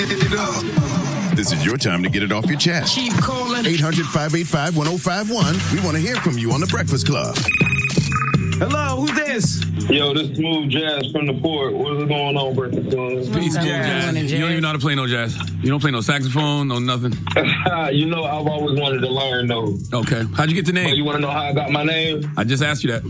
This is your time to get it off your chest. Keep calling. 800-585-1051. We want to hear from you on The Breakfast Club. Hello, who's this? Yo, this Smooth Jazz from the port. What's going on, Breakfast Club? Peace, jazz. You don't even know how to play no jazz. You don't play no saxophone, no nothing. You know, I've always wanted to learn, though. Okay. How'd you get the name? But you want to know how I got my name? I just asked you that.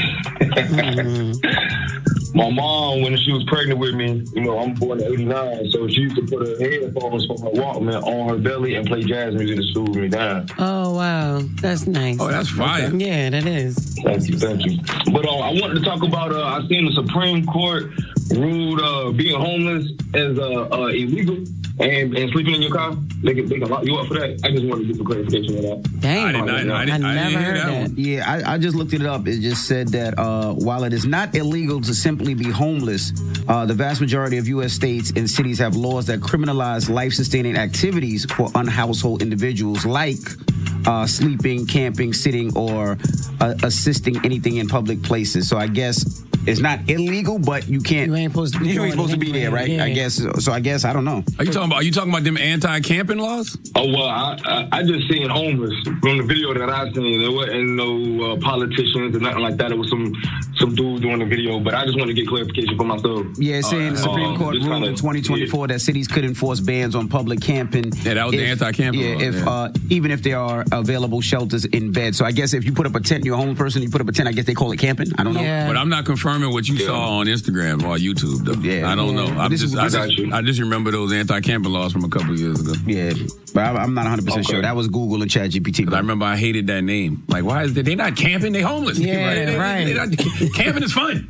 My mom, when she was pregnant with me, you know, I'm born in 89, so she used to put her headphones from her Walkman on her belly and play jazz music to soothe me down. Oh, wow. That's nice. Oh, that's fire. Yeah, that is. Thank you. But I wanted to talk about, I seen the Supreme Court ruled being homeless as illegal and sleeping in your car. They can lock you up for that. I just wanted to get some clarification on that. Dang. I never heard that one. Yeah, I just looked it up. It just said that while it is not illegal to simply be homeless, the vast majority of U.S. states and cities have laws that criminalize life-sustaining activities for unhousehold individuals like sleeping, camping, sitting, or assisting anything in public places. So I guess it's not illegal, but you can't. You ain't supposed to be. You ain't supposed to be there, right? Yeah. I guess. So I guess I don't know. Are you talking about them anti-camping laws? Oh, well, I just seen homeless from the video that I seen. There wasn't no politicians or nothing like that. It was some dude doing the video, but I just want to get clarification for myself. Yeah, it's saying the Supreme Court ruled in 2024 that cities could enforce bans on public camping. Yeah, that was the anti-camping law. Even if there are available shelters in bed. So I guess if you put up a tent, you're a homeless person, you put up a tent, I guess they call it camping. I don't know. Yeah. But I'm not confirming what you saw on Instagram or YouTube, though. Yeah, I don't know. I just remember those anti-camping laws from a couple of years ago. Yeah, but I'm not 100% sure. That was Google and ChatGPT. I remember I hated that name. Like, why is they not camping? They homeless. Yeah, right. Camping is fun.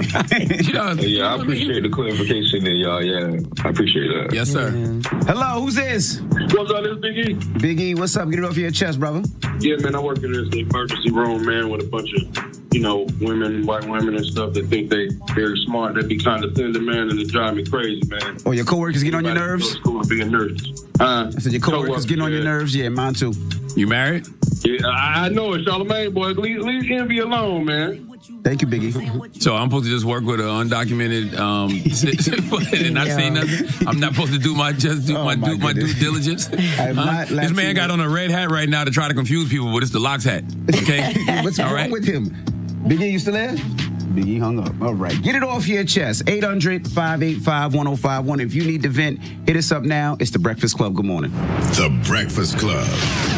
Yeah, I appreciate the clarification there, y'all. Yeah, I appreciate that. Yes, sir. Yeah. Hello, who's this? What's up, this Big E? Big E, what's up? Get it off your chest, brother. Yeah, man, I work in this emergency room, man, with a bunch of, women, white women and stuff that think they very smart. They be kind of tender, man, and it drive me crazy, man. Oh, your coworkers get on your nerves? Go to school and being nerds. I said your coworkers getting on your nerves? Yeah, mine too. You married? Yeah, I know it, Charlamagne, boy. Leave envy alone, man. Thank you, Biggie. So I'm supposed to just work with an undocumented and not say nothing? I'm not supposed to do my due diligence? This man got on a red hat right now to try to confuse people, but it's the Locks hat. Okay? What's wrong with him? Biggie, you still there? Biggie hung up. All right. Get it off your chest. 800-585-1051. If you need to vent, hit us up now. It's The Breakfast Club. Good morning. The Breakfast Club.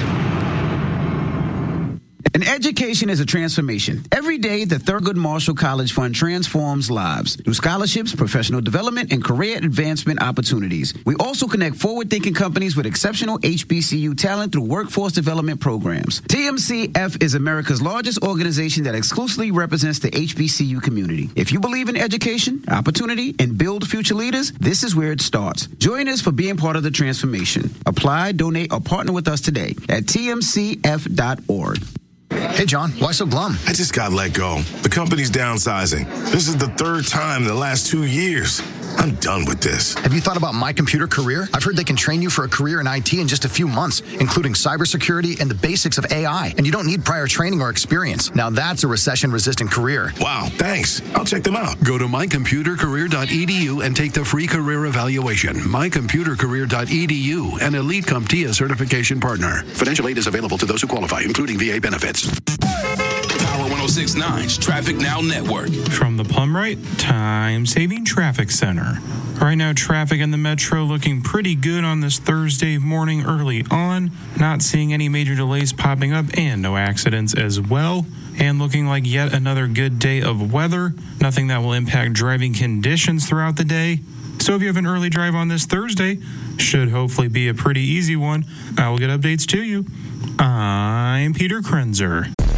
An education is a transformation. Every day, the Thurgood Marshall College Fund transforms lives through scholarships, professional development, and career advancement opportunities. We also connect forward-thinking companies with exceptional HBCU talent through workforce development programs. TMCF is America's largest organization that exclusively represents the HBCU community. If you believe in education, opportunity, and build future leaders, this is where it starts. Join us for being part of the transformation. Apply, donate, or partner with us today at tmcf.org. Hey, John, why so glum? I just got let go. The company's downsizing. This is the third time in the last 2 years. I'm done with this. Have you thought about My Computer Career? I've heard they can train you for a career in IT in just a few months, including cybersecurity and the basics of AI. And you don't need prior training or experience. Now that's a recession-resistant career. Wow, thanks. I'll check them out. Go to mycomputercareer.edu and take the free career evaluation. mycomputercareer.edu, an Elite CompTIA certification partner. Financial aid is available to those who qualify, including VA benefits. Power 106.9's Traffic Now Network. From the Plumright Time-Saving Traffic Center. Right now, traffic in the metro looking pretty good on this Thursday morning early on. Not seeing any major delays popping up and no accidents as well. And looking like yet another good day of weather. Nothing that will impact driving conditions throughout the day. So if you have an early drive on this Thursday, should hopefully be a pretty easy one. I will get updates to you. I'm Peter Krenzer.